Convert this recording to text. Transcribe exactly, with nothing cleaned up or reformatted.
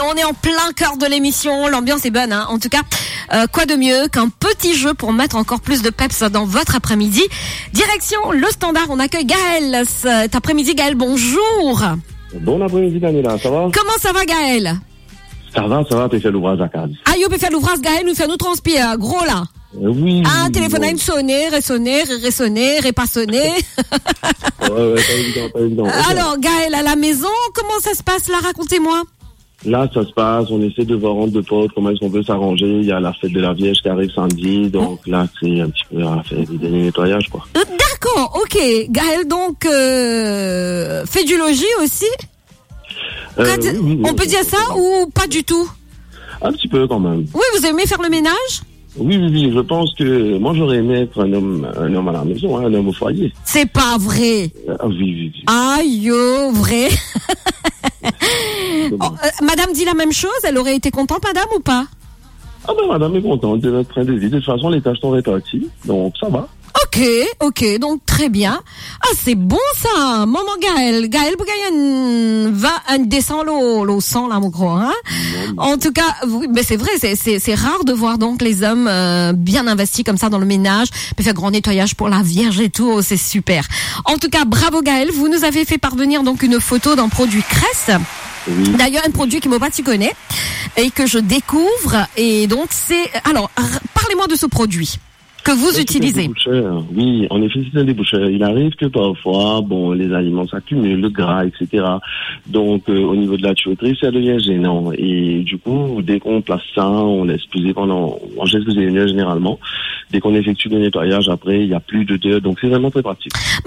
on est en plein cœur de l'émission, l'ambiance est bonne, hein. En tout cas, euh, quoi de mieux qu'un petit jeu pour mettre encore plus de peps dans votre après-midi. Direction le standard, on accueille Gaël cet après-midi. Gaël, bonjour. Bon après-midi, Daniela, ça va? Comment ça va, Gaël? Ça va, ça va, tu fais l'ouvrage à Cardiff. Ah, yo, peut faire l'ouvrage, Gaël, nous fait nous transpire, gros là. Euh, oui. Ah, oui, téléphone a une sonné, ressonné, ressonné, répassonné. Ouais, ouais, pas évident, pas évident. Okay. Alors, Gaël, à la maison, comment ça se passe là? Racontez-moi. Là, ça se passe, on essaie de voir entre deux potes comment est-ce qu'on peut s'arranger. Il y a la fête de la Vierge qui arrive samedi, donc là, c'est un petit peu à faire du dernier nettoyage, quoi. Euh, D'accord, ok. Gaël, donc, euh, fait du logis aussi? Euh, Quand, oui, oui, on oui, peut dire ça ou pas du tout? Un petit peu quand même. Oui, vous aimez faire le ménage? Oui, oui, oui, je pense que moi j'aurais aimé être un homme, un homme à la maison, hein, un homme au foyer. C'est pas vrai. Euh, oui, oui, oui. Aïe, yo, vrai. Oh, euh, madame dit la même chose, elle aurait été contente, madame, ou pas? Ah ben madame est contente de notre train de vie. De toute façon, les tâches sont réparties, donc ça va. Ok, ok, donc très bien. Ah, c'est bon ça, maman Gaël. Gaël, vous gagnez va un descend l'eau, l'eau sang là, mon gros, hein. En tout cas, oui, mais c'est vrai, c'est, c'est, c'est rare de voir donc les hommes euh, bien investis comme ça dans le ménage, puis faire grand nettoyage pour la Vierge et tout, oh, c'est super. En tout cas, bravo Gaël, vous nous avez fait parvenir donc une photo d'un produit Crest. Oui. D'ailleurs, un produit qui Moba tu connais et que je découvre. Et donc c'est, alors, r- parlez-moi de ce produit que vous C'est utilisez. un déboucheur. Oui, en effet, c'est un déboucheur. Il arrive que parfois, bon, les aliments s'accumulent, le gras, et cetera. Donc, euh, au niveau de la tuyauterie, ça devient gênant. Et du coup, dès qu'on place ça, on laisse peser pendant, on laisse peser une heure généralement. Dès qu'on effectue le nettoyage, après, il n'y a plus d'odeur. Donc, c'est vraiment très pratique.